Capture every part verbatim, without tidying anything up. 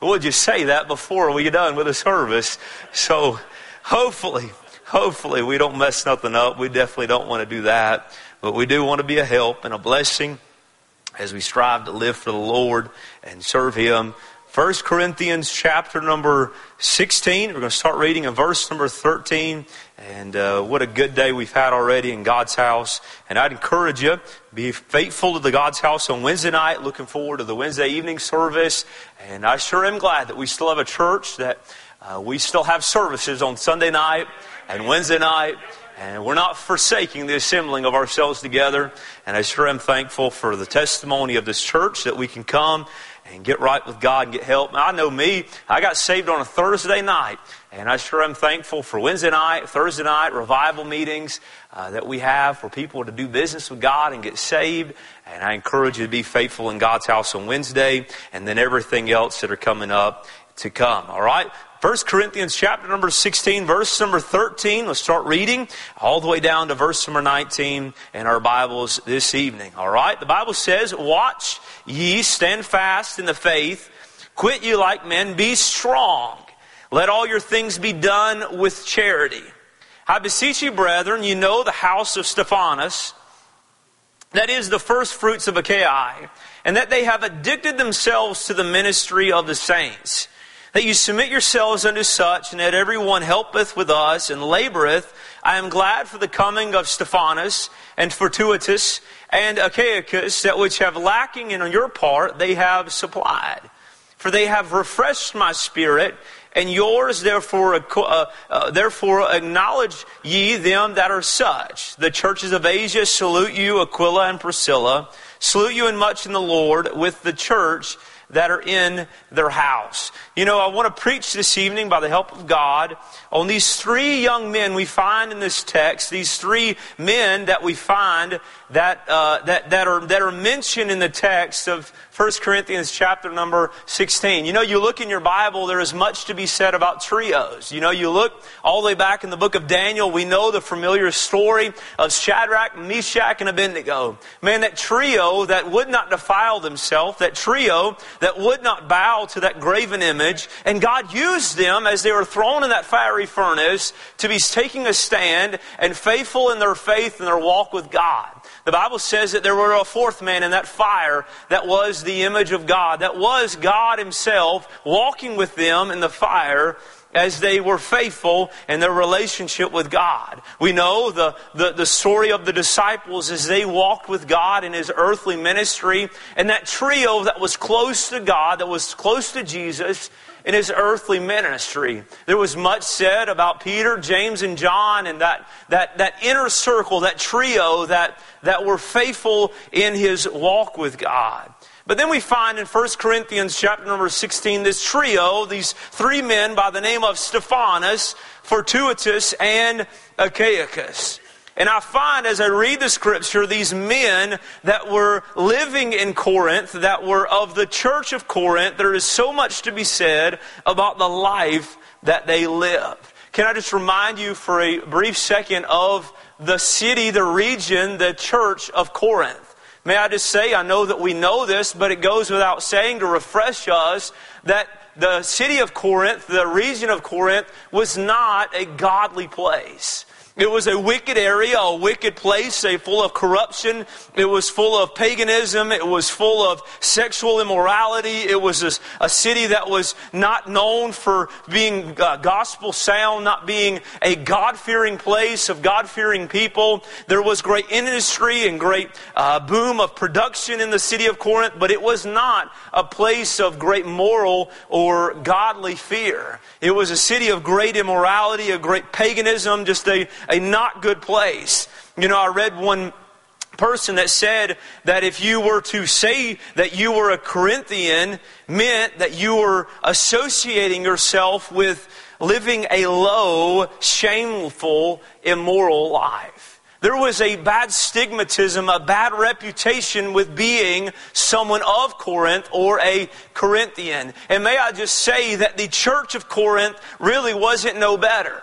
we'll just say that before we get done with the service. So hopefully, hopefully we don't mess nothing up. We definitely don't want to do that. But we do want to be a help and a blessing as we strive to live for the Lord and serve Him. First Corinthians chapter number sixteen. We're going to start reading in verse number thirteen. And uh, what a good day we've had already in God's house. And I'd encourage you, be faithful to the God's house on Wednesday night. Looking forward to the Wednesday evening service. And I sure am glad that we still have a church, that uh, we still have services on Sunday night and Wednesday night. And we're not forsaking the assembling of ourselves together. And I sure am thankful for the testimony of this church, that we can come and get right with God and get help. I know me, I got saved on a Thursday night. And I sure am thankful for Wednesday night, Thursday night revival meetings uh, that we have for people to do business with God and get saved. And I encourage you to be faithful in God's house on Wednesday, and then everything else that are coming up to come. All right? First Corinthians chapter number sixteen, verse number thirteen. Let's start reading all the way down to verse number nineteen in our Bibles this evening. All right? The Bible says, "Watch ye, stand fast in the faith. Quit ye like men, be strong. Let all your things be done with charity. I beseech you, brethren, you know the house of Stephanas, that is the first fruits of Achaia, and that they have addicted themselves to the ministry of the saints. That you submit yourselves unto such, and that every one helpeth with us and laboreth. I am glad for the coming of Stephanas and Fortunatus and Achaicus, that which have lacking in your part they have supplied. For they have refreshed my spirit, and yours, therefore, uh, uh, therefore acknowledge ye them that are such. The churches of Asia salute you, Aquila and Priscilla. Salute you in much in the Lord with the church that are in their house." You know, I want to preach this evening by the help of God on these three young men we find in this text. These three men that we find that uh, that that are that are mentioned in the text of First Corinthians chapter number sixteen. You know, you look in your Bible, there is much to be said about trios. You know, you look all the way back in the book of Daniel, we know the familiar story of Shadrach, Meshach, and Abednego. Man, that trio that would not defile themselves, that trio that would not bow to that graven image, and God used them as they were thrown in that fiery furnace to be taking a stand and faithful in their faith and their walk with God. The Bible says that there were a fourth man in that fire that was the image of God, that was God Himself walking with them in the fire as they were faithful in their relationship with God. We know the, the, the story of the disciples as they walked with God in His earthly ministry, and that trio that was close to God, that was close to Jesus in His earthly ministry. There was much said about Peter, James, and John, and that, that, that inner circle, that trio that, that were faithful in His walk with God. But then we find in First Corinthians chapter number sixteen, this trio, these three men by the name of Stephanas, Fortunatus, and Achaicus. And I find as I read the Scripture, these men that were living in Corinth, that were of the church of Corinth, there is so much to be said about the life that they lived. Can I just remind you for a brief second of the city, the region, the church of Corinth? May I just say, I know that we know this, but it goes without saying to refresh us that the city of Corinth, the region of Corinth, was not a godly place. It was a wicked area, a wicked place, a full of corruption. It was full of paganism. It was full of sexual immorality. It was a, a city that was not known for being uh, gospel sound, not being a God-fearing place of God-fearing people. There was great industry and great uh, boom of production in the city of Corinth, but it was not a place of great moral or godly fear. It was a city of great immorality, of great paganism, just a A not good place. You know, I read one person that said that if you were to say that you were a Corinthian, meant that you were associating yourself with living a low, shameful, immoral life. There was a bad stigmatism, a bad reputation with being someone of Corinth or a Corinthian. And may I just say that the church of Corinth really wasn't no better.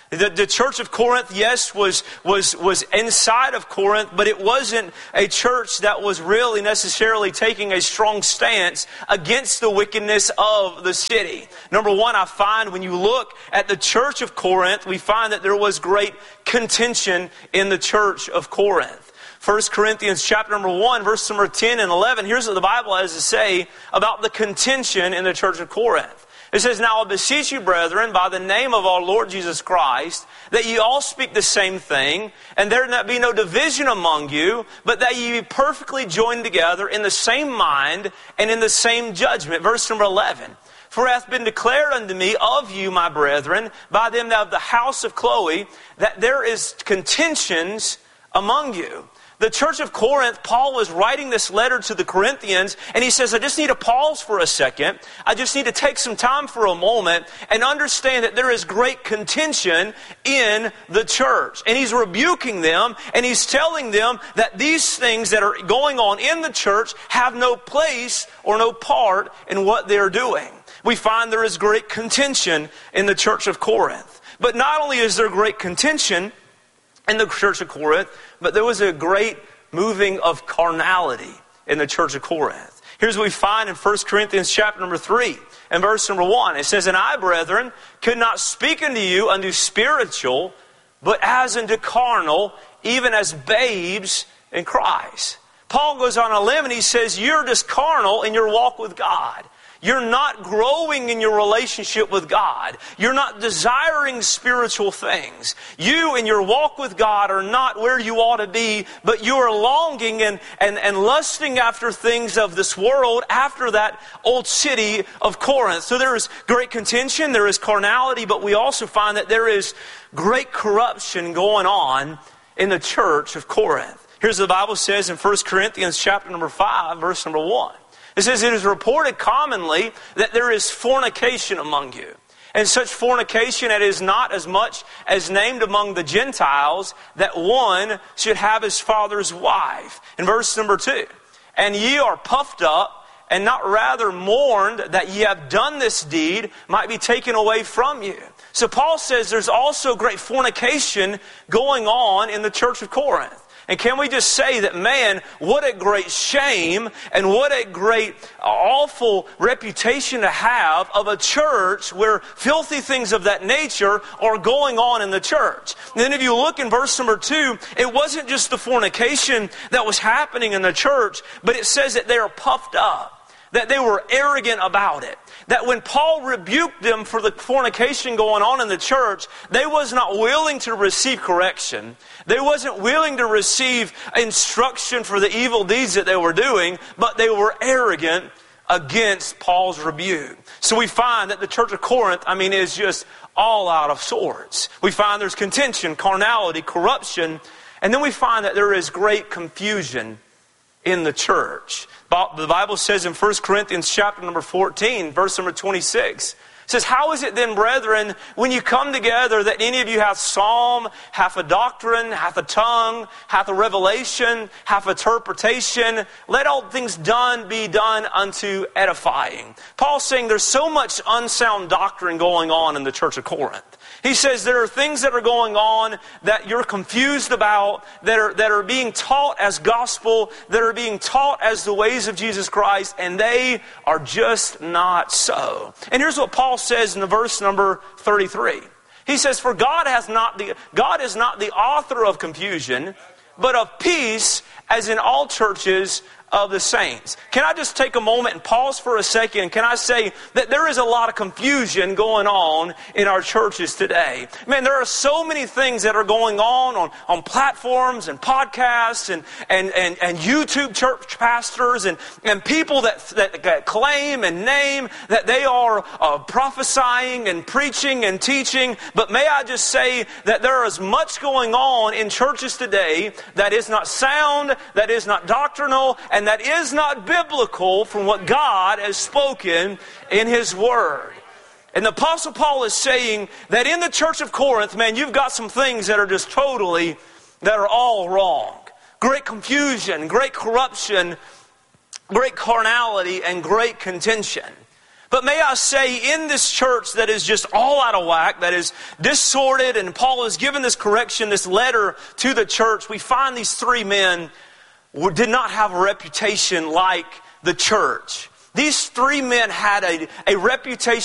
The, the church of Corinth, yes, was, was, was inside of Corinth, but it wasn't a church that was really necessarily taking a strong stance against the wickedness of the city. Number one, I find when you look at the church of Corinth, we find that there was great contention in the church of Corinth. First Corinthians chapter number one, verse number ten and eleven, here's what the Bible has to say about the contention in the church of Corinth. It says, "Now I beseech you, brethren, by the name of our Lord Jesus Christ, that ye all speak the same thing, and there not be no division among you, but that ye be perfectly joined together in the same mind and in the same judgment." Verse number eleven. "For it hath been declared unto me of you, my brethren, by them of the house of Chloe, that there is contentions among you." The church of Corinth, Paul was writing this letter to the Corinthians, and he says, I just need to pause for a second. I just need to take some time for a moment and understand that there is great contention in the church. And he's rebuking them, and he's telling them that these things that are going on in the church have no place or no part in what they're doing. We find there is great contention in the church of Corinth. But not only is there great contention in the church of Corinth, but there was a great moving of carnality in the church of Corinth. Here's what we find in First Corinthians chapter number three and verse number one. It says, "And I, brethren, could not speak unto you unto spiritual, but as unto carnal, even as babes in Christ." Paul goes on a limb and he says, you're just carnal in your walk with God. You're not growing in your relationship with God. You're not desiring spiritual things. You in your walk with God are not where you ought to be, but you are longing and, and, and lusting after things of this world, after that old city of Corinth. So there is great contention, there is carnality, but we also find that there is great corruption going on in the church of Corinth. Here's what the Bible says in First Corinthians chapter number five, verse number one. It says, "It is reported commonly that there is fornication among you. And such fornication that is not as much as named among the Gentiles, that one should have his father's wife." In verse number two, "And ye are puffed up, and not rather mourned that ye have done this deed might be taken away from you." So Paul says there's also great fornication going on in the church of Corinth. And can we just say that, man, what a great shame and what a great awful reputation to have of a church where filthy things of that nature are going on in the church. And then if you look in verse number two, it wasn't just the fornication that was happening in the church, but it says that they are puffed up, that they were arrogant about it. That when Paul rebuked them for the fornication going on in the church, they was not willing to receive correction. They wasn't willing to receive instruction for the evil deeds that they were doing, but they were arrogant against Paul's rebuke. So we find that the church of Corinth, I mean, is just all out of sorts. We find there's contention, carnality, corruption, and then we find that there is great confusion in the church. The Bible says in First Corinthians chapter number fourteen, verse number twenty-six, it says, "How is it then, brethren, when you come together, that any of you hath psalm, hath a doctrine, hath a tongue, hath a revelation, hath interpretation? Let all things done be done unto edifying." Paul's saying there's so much unsound doctrine going on in the church of Corinth. He says there are things that are going on that you're confused about, that are, that are being taught as gospel, that are being taught as the ways of Jesus Christ, and they are just not so. And here's what Paul says in the verse number thirty-three. He says, "For God hath not the God is not the author of confusion, but of peace, as in all churches of the saints." Can I just take a moment and pause for a second? Can I say that there is a lot of confusion going on in our churches today? Man, there are so many things that are going on on, on platforms and podcasts and, and, and, and YouTube church pastors and, and people that, that, that claim and name that they are uh, prophesying and preaching and teaching. But may I just say that there is much going on in churches today that is not sound, that is not doctrinal, and that is not biblical from what God has spoken in His Word. And the Apostle Paul is saying that in the church of Corinth, man, you've got some things that are just totally, that are all wrong. Great confusion, great corruption, great carnality, and great contention. But may I say, in this church that is just all out of whack, that is disordered, and Paul has given this correction, this letter to the church, we find these three men did not have a reputation like the church. These three men had a, a reputation